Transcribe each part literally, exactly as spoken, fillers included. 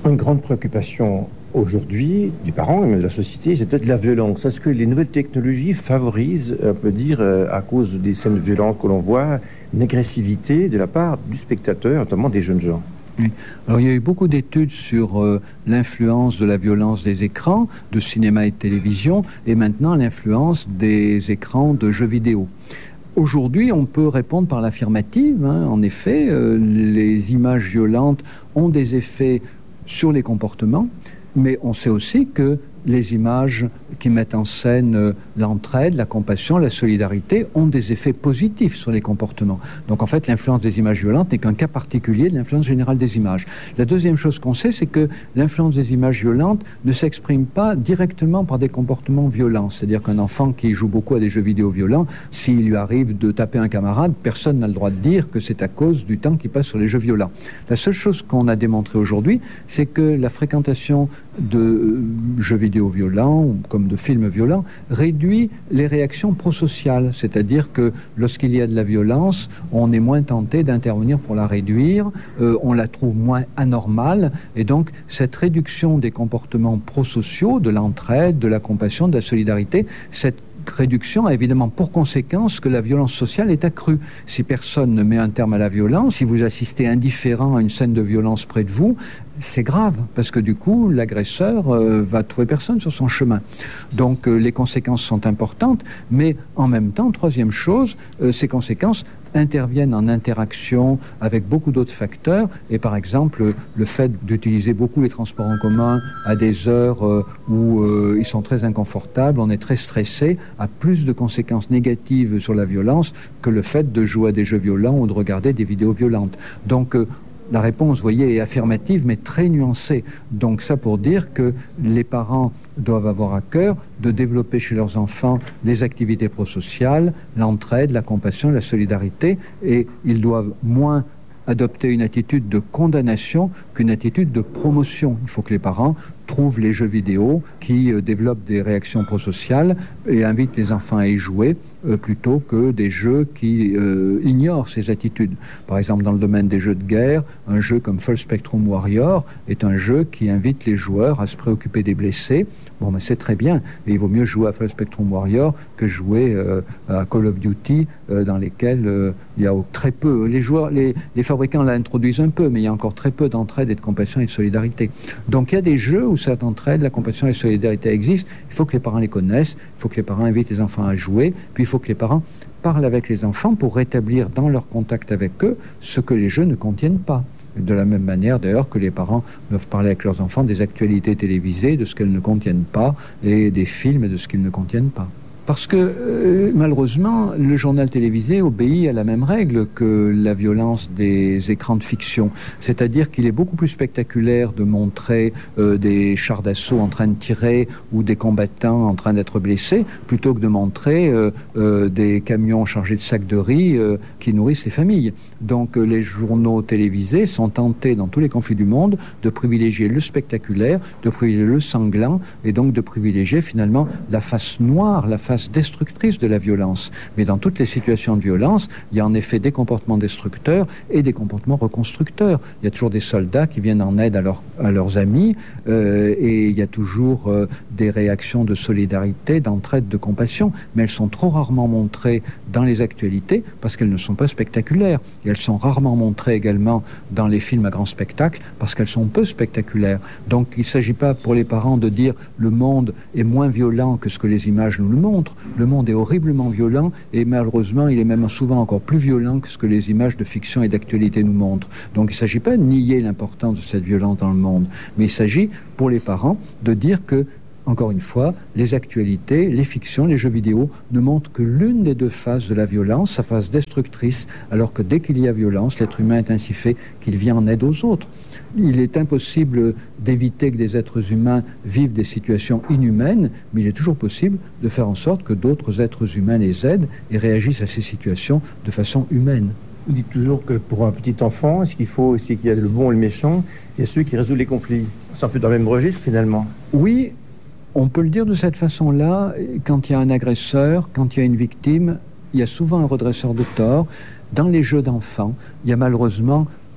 Une grande préoccupation aujourd'hui du parent et même de la société, c'est peut-être la violence. Est-ce que les nouvelles technologies favorisent, on peut dire, euh, à cause des scènes violentes que l'on voit, une agressivité de la part du spectateur, notamment des jeunes gens? Oui. Alors, il y a eu beaucoup d'études sur euh, l'influence de la violence des écrans, de cinéma et de télévision, et maintenant l'influence des écrans de jeux vidéo. Aujourd'hui, on peut répondre par l'affirmative. Hein. En effet, euh, les images violentes ont des effets sur les comportements, mais on sait aussi que les images qui mettent en scène euh, l'entraide, la compassion, la solidarité ont des effets positifs sur les comportements. Donc en fait, l'influence des images violentes n'est qu'un cas particulier de l'influence générale des images. La deuxième chose qu'on sait, c'est que l'influence des images violentes ne s'exprime pas directement par des comportements violents. C'est-à-dire qu'un enfant qui joue beaucoup à des jeux vidéo violents, s'il lui arrive de taper un camarade, personne n'a le droit de dire que c'est à cause du temps qu'il passe sur les jeux violents. La seule chose qu'on a démontré aujourd'hui, c'est que la fréquentation de euh, jeux vidéo violents, comme de films violents, réduit les réactions prosociales. C'est-à-dire que lorsqu'il y a de la violence, on est moins tenté d'intervenir pour la réduire, euh, on la trouve moins anormale, et donc cette réduction des comportements prosociaux, de l'entraide, de la compassion, de la solidarité, cette réduction a évidemment pour conséquence que la violence sociale est accrue. Si personne ne met un terme à la violence, si vous assistez indifférent à une scène de violence près de vous, c'est grave, parce que du coup, l'agresseur euh, va trouver personne sur son chemin. Donc euh, les conséquences sont importantes, mais en même temps, troisième chose, euh, ces conséquences interviennent en interaction avec beaucoup d'autres facteurs, et par exemple, le fait d'utiliser beaucoup les transports en commun à des heures euh, où euh, ils sont très inconfortables, on est très stressé, a plus de conséquences négatives sur la violence que le fait de jouer à des jeux violents ou de regarder des vidéos violentes. Donc, euh, la réponse, vous voyez, est affirmative, mais très nuancée. Donc ça pour dire que les parents doivent avoir à cœur de développer chez leurs enfants les activités prosociales, l'entraide, la compassion, la solidarité, et ils doivent moins adopter une attitude de condamnation qu'une attitude de promotion. Il faut que les parents trouvent les jeux vidéo qui euh, développent des réactions prosociales et invitent les enfants à y jouer euh, plutôt que des jeux qui euh, ignorent ces attitudes. Par exemple, dans le domaine des jeux de guerre, un jeu comme Full Spectrum Warrior est un jeu qui invite les joueurs à se préoccuper des blessés. Bon, mais c'est très bien, et il vaut mieux jouer à Full Spectrum Warrior que jouer euh, à Call of Duty euh, dans lesquels euh, il y a très peu. Les joueurs, les, les fabricants l'introduisent un peu, mais il y a encore très peu d'entraide et de compassion et de solidarité. Donc il y a des jeux où cette entraide, la compassion et la solidarité existent. Il faut que les parents les connaissent, il faut que les parents invitent les enfants à jouer, puis il faut que les parents parlent avec les enfants pour rétablir dans leur contact avec eux ce que les jeux ne contiennent pas. De la même manière d'ailleurs que les parents doivent parler avec leurs enfants des actualités télévisées, de ce qu'elles ne contiennent pas, et des films et de ce qu'ils ne contiennent pas. Parce que, euh, malheureusement, le journal télévisé obéit à la même règle que la violence des écrans de fiction. C'est-à-dire qu'il est beaucoup plus spectaculaire de montrer euh, des chars d'assaut en train de tirer ou des combattants en train d'être blessés, plutôt que de montrer euh, euh, des camions chargés de sacs de riz euh, qui nourrissent les familles. Donc euh, les journaux télévisés sont tentés, dans tous les conflits du monde, de privilégier le spectaculaire, de privilégier le sanglant, et donc de privilégier finalement la face noire, la face destructrice de la violence. Mais dans toutes les situations de violence, il y a en effet des comportements destructeurs et des comportements reconstructeurs. Il y a toujours des soldats qui viennent en aide à, leur, à leurs amis euh, et il y a toujours euh, des réactions de solidarité, d'entraide, de compassion, mais elles sont trop rarement montrées dans les actualités parce qu'elles ne sont pas spectaculaires. Et elles sont rarement montrées également dans les films à grand spectacle parce qu'elles sont peu spectaculaires. Donc il ne s'agit pas pour les parents de dire le monde est moins violent que ce que les images nous le montrent. Le monde est horriblement violent et malheureusement il est même souvent encore plus violent que ce que les images de fiction et d'actualité nous montrent. Donc il ne s'agit pas de nier l'importance de cette violence dans le monde, mais il s'agit pour les parents de dire que, encore une fois, les actualités, les fictions, les jeux vidéo ne montrent que l'une des deux faces de la violence, sa face destructrice, alors que dès qu'il y a violence, l'être humain est ainsi fait qu'il vient en aide aux autres. Il est impossible d'éviter que des êtres humains vivent des situations inhumaines, mais il est toujours possible de faire en sorte que d'autres êtres humains les aident et réagissent à ces situations de façon humaine. Vous dites toujours que pour un petit enfant, ce qu'il faut, c'est qu'il y a le bon et le méchant, il y a ceux qui résolvent les conflits. C'est un peu dans le même registre finalement. Oui, on peut le dire de cette façon-là. Quand il y a un agresseur, quand il y a une victime, il y a souvent un redresseur de tort. Dans les jeux d'enfants, il y a malheureusement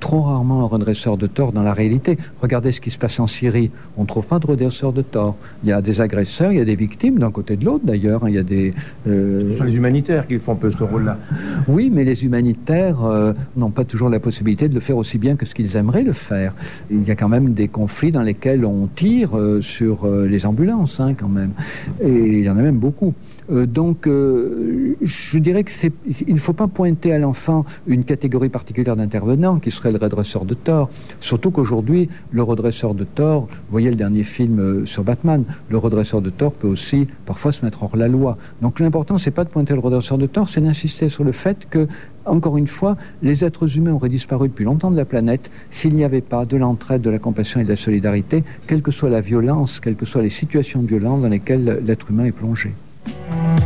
trop rarement un redresseur de tort dans la réalité. Regardez ce qui se passe en Syrie. On ne trouve pas de redresseur de tort. Il y a des agresseurs, il y a des victimes, d'un côté et de l'autre d'ailleurs. Il y a des... Euh... Ce sont les humanitaires qui font un peu ce rôle-là. Oui, mais les humanitaires euh, n'ont pas toujours la possibilité de le faire aussi bien que ce qu'ils aimeraient le faire. Il y a quand même des conflits dans lesquels on tire euh, sur euh, les ambulances, hein, quand même. Et il y en a même beaucoup. Euh, donc, euh, je dirais qu'il ne faut pas pointer à l'enfant une catégorie particulière d'intervenants qui serait le redresseur de tort. Surtout qu'aujourd'hui, le redresseur de tort, vous voyez le dernier film euh, sur Batman, le redresseur de tort peut aussi parfois se mettre hors la loi. Donc l'important, c'est pas de pointer le redresseur de tort, c'est d'insister sur le fait que, encore une fois, les êtres humains auraient disparu depuis longtemps de la planète s'il n'y avait pas de l'entraide, de la compassion et de la solidarité, quelle que soit la violence, quelles que soient les situations violentes dans lesquelles l'être humain est plongé.